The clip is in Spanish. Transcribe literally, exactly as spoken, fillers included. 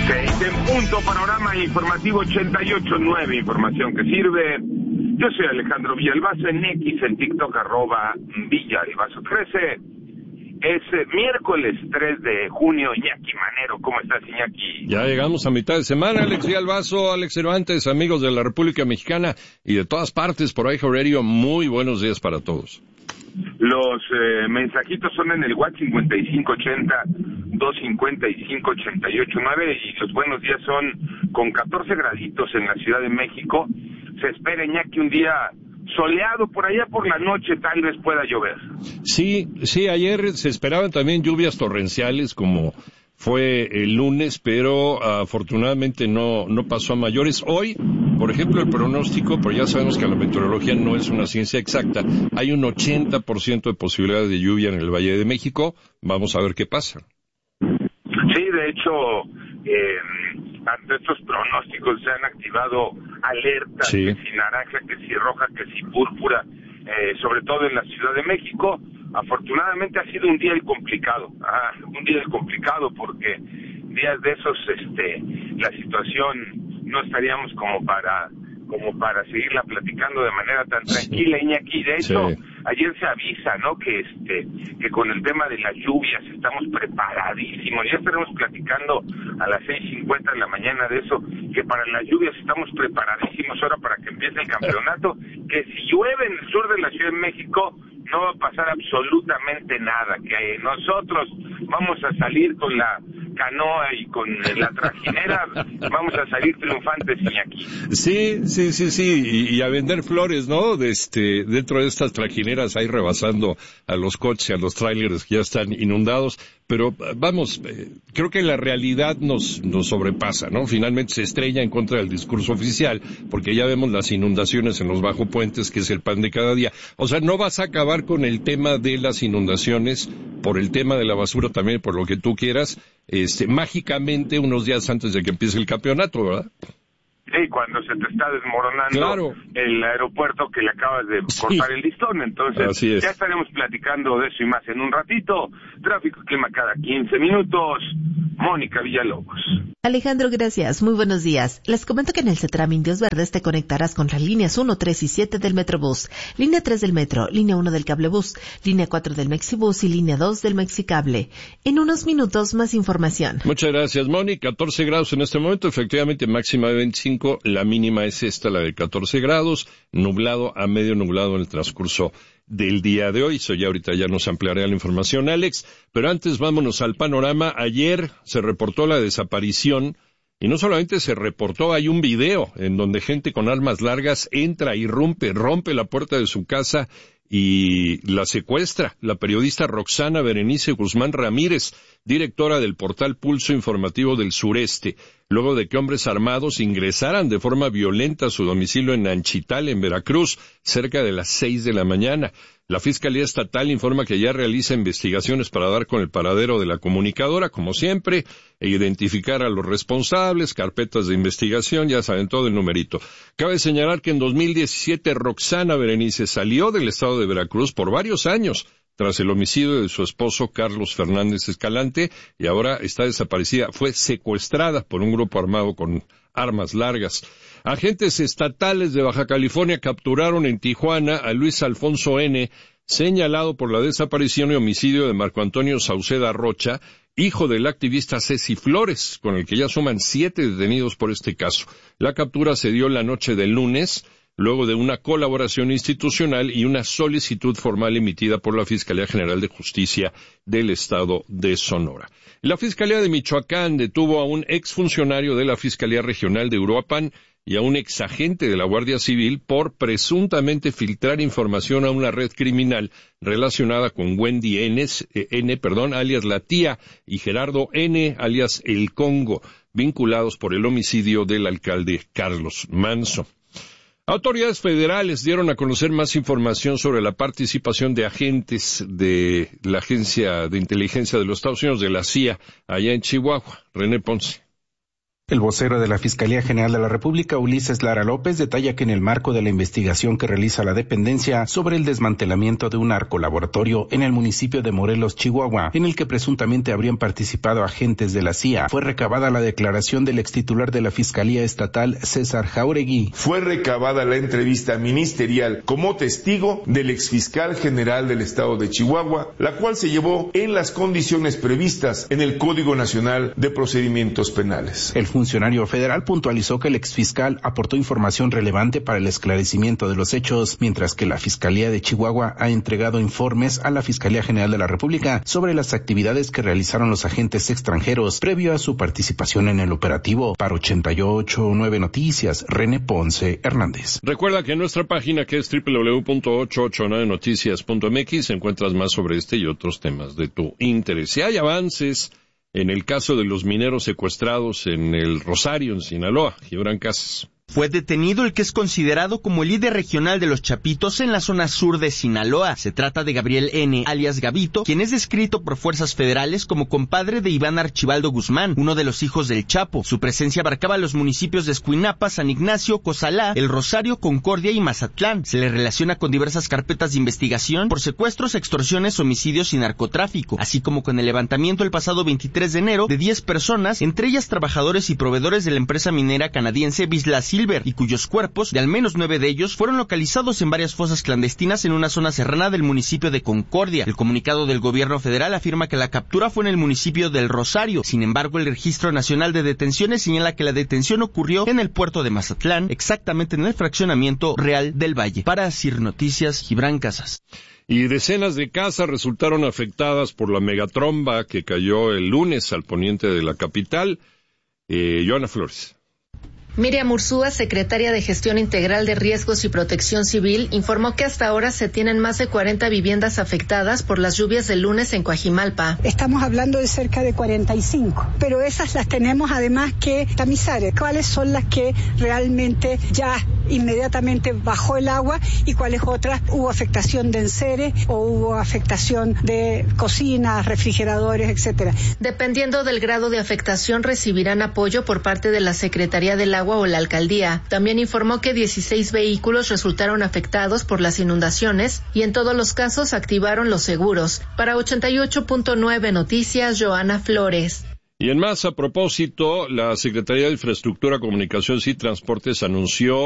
Seis en punto, panorama informativo ochenta y ocho punto nueve, información que sirve. Yo soy Alejandro Villalbazo, en X, en TikTok, arroba Villalbazo trece. Es eh, miércoles tres de junio. Iñaki Manero, ¿cómo estás, Iñaki? Ya llegamos a mitad de semana. Alex Villalbazo, Alex Cervantes, amigos de la República Mexicana y de todas partes por ahí, Radio, muy buenos días para todos. Los eh, mensajitos son en el WhatsApp cincuenta y cinco ochenta, doscientos cincuenta y cinco, ochenta y ocho nueve, y los buenos días son con catorce graditos en la Ciudad de México. Se espera, Iñaki, un día soleado, por allá por la noche tal vez pueda llover. Sí, sí, ayer se esperaban también lluvias torrenciales como fue el lunes, pero uh, afortunadamente no no pasó a mayores. Hoy, por ejemplo, el pronóstico, pero ya sabemos que la meteorología no es una ciencia exacta, hay un ochenta por ciento de posibilidades de lluvia en el Valle de México. Vamos a ver qué pasa. Sí, de hecho, eh, ante estos pronósticos se han activado alertas, sí. que si naranja, que si roja, que si púrpura, eh, sobre todo en la Ciudad de México. Afortunadamente ha sido un día complicado, ah, un día complicado porque días de esos, este, la situación no estaríamos como para como para seguirla platicando de manera tan tranquila, Iñaki. De hecho, sí. Ayer se avisa, ¿no?, que este que con el tema de las lluvias estamos preparadísimos. Ya estaremos platicando a las seis cincuenta de la mañana de eso, que para las lluvias estamos preparadísimos ahora para que empiece el campeonato, que si llueve en el sur de la Ciudad de México no va a pasar absolutamente nada, que nosotros vamos a salir con la canoa y con la trajinera, vamos a salir triunfantes, Iñaki. Sí, sí, sí, sí, y, y a vender flores, ¿no? De este, dentro de estas trajineras ahí rebasando a los coches, a los trailers que ya están inundados, pero vamos, eh, creo que la realidad nos, nos sobrepasa, ¿no? Finalmente se estrella en contra del discurso oficial, porque ya vemos las inundaciones en los bajopuentes, que es el pan de cada día. O sea, no vas a acabar con el tema de las inundaciones, por el tema de la basura también, por lo que tú quieras, este, mágicamente unos días antes de que empiece el campeonato, ¿verdad? Sí, cuando se te está desmoronando, claro, el aeropuerto que le acabas de cortar, sí, el listón. Entonces, ya estaremos platicando de eso y más en un ratito. Tráfico y clima cada quince minutos. Mónica Villalobos. Alejandro, gracias. Muy buenos días. Les comento que en el CETRAM Indios Verdes te conectarás con las líneas uno, tres y siete del Metrobús, línea tres del Metro, línea uno del Cablebús, línea cuatro del Mexibús y línea dos del Mexicable. En unos minutos, más información. Muchas gracias, Moni. catorce grados en este momento, efectivamente máxima de veinticinco, la mínima es esta, la de catorce grados, nublado a medio nublado en el transcurso del día de hoy. So ya ahorita ya nos ampliaré la información, Alex, pero antes vámonos al panorama. Ayer se reportó la desaparición, y no solamente se reportó, hay un video en donde gente con armas largas entra, irrumpe, rompe la puerta de su casa y la secuestra. La periodista Roxana Berenice Guzmán Ramírez, directora del portal Pulso Informativo del Sureste, luego de que hombres armados ingresaran de forma violenta a su domicilio en Nanchital, en Veracruz, cerca de las seis de la mañana. La Fiscalía Estatal informa que ya realiza investigaciones para dar con el paradero de la comunicadora, como siempre, e identificar a los responsables, carpetas de investigación, ya saben todo el numerito. Cabe señalar que en dos mil diecisiete Roxana Berenice salió del estado de Veracruz por varios años, tras el homicidio de su esposo Carlos Fernández Escalante, y ahora está desaparecida. Fue secuestrada por un grupo armado con armas largas. Agentes estatales de Baja California capturaron en Tijuana a Luis Alfonso N., señalado por la desaparición y homicidio de Marco Antonio Sauceda Rocha, hijo del activista Ceci Flores, con el que ya suman siete detenidos por este caso. La captura se dio la noche del lunes, luego de una colaboración institucional y una solicitud formal emitida por la Fiscalía General de Justicia del Estado de Sonora. La Fiscalía de Michoacán detuvo a un exfuncionario de la Fiscalía Regional de Uruapan y a un exagente de la Guardia Civil por presuntamente filtrar información a una red criminal relacionada con Wendy N, eh, N perdón, alias La Tía, y Gerardo N, alias El Congo, vinculados por el homicidio del alcalde Carlos Manso. Autoridades federales dieron a conocer más información sobre la participación de agentes de la Agencia de Inteligencia de los Estados Unidos, de la C I A, allá en Chihuahua. René Ponce. El vocero de la Fiscalía General de la República, Ulises Lara López, detalla que en el marco de la investigación que realiza la dependencia sobre el desmantelamiento de un narcolaboratorio en el municipio de Morelos, Chihuahua, en el que presuntamente habrían participado agentes de la C I A, fue recabada la declaración del extitular de la Fiscalía Estatal, César Jauregui. Fue recabada la entrevista ministerial como testigo del exfiscal general del estado de Chihuahua, la cual se llevó en las condiciones previstas en el Código Nacional de Procedimientos Penales. El funcionario federal puntualizó que el exfiscal aportó información relevante para el esclarecimiento de los hechos, mientras que la Fiscalía de Chihuahua ha entregado informes a la Fiscalía General de la República sobre las actividades que realizaron los agentes extranjeros previo a su participación en el operativo. Para ochenta y ocho punto nueve Noticias, René Ponce Hernández. Recuerda que en nuestra página, que es doble u doble u doble u punto ochocientos ochenta y nueve noticias punto m x, encuentras más sobre este y otros temas de tu interés. Si hay avances en el caso de los mineros secuestrados en el Rosario, en Sinaloa, Gibran Casas. Fue detenido el que es considerado como el líder regional de los Chapitos en la zona sur de Sinaloa. Se trata de Gabriel N., alias Gabito, quien es descrito por fuerzas federales como compadre de Iván Archibaldo Guzmán, uno de los hijos del Chapo. Su presencia abarcaba los municipios de Escuinapa, San Ignacio, Cozalá, El Rosario, Concordia y Mazatlán. Se le relaciona con diversas carpetas de investigación por secuestros, extorsiones, homicidios y narcotráfico, así como con el levantamiento el pasado veintitrés de enero de diez personas, entre ellas trabajadores y proveedores de la empresa minera canadiense Bisla Silver, y cuyos cuerpos, de al menos nueve de ellos, fueron localizados en varias fosas clandestinas en una zona serrana del municipio de Concordia. El comunicado del gobierno federal afirma que la captura fue en el municipio del Rosario. Sin embargo, el Registro Nacional de Detenciones señala que la detención ocurrió en el puerto de Mazatlán, exactamente en el fraccionamiento Real del Valle. Para Sir Noticias, Gibran Casas. Y decenas de casas resultaron afectadas por la megatromba que cayó el lunes al poniente de la capital. Eh, Joana Flores. Miriam Ursúa, secretaria de Gestión Integral de Riesgos y Protección Civil, informó que hasta ahora se tienen más de cuarenta viviendas afectadas por las lluvias del lunes en Coajimalpa. Estamos hablando de cerca de cuarenta y cinco, pero esas las tenemos además que tamizar. ¿Cuáles son las que realmente ya inmediatamente bajó el agua y cuáles otras hubo afectación de enseres o hubo afectación de cocinas, refrigeradores, etcétera? Dependiendo del grado de afectación, recibirán apoyo por parte de la Secretaría del Agua o la alcaldía. También informó que dieciséis vehículos resultaron afectados por las inundaciones y en todos los casos activaron los seguros. Para ochenta y ocho punto nueve Noticias, Joana Flores. Y en más, a propósito, la Secretaría de Infraestructura, Comunicaciones y Transportes anunció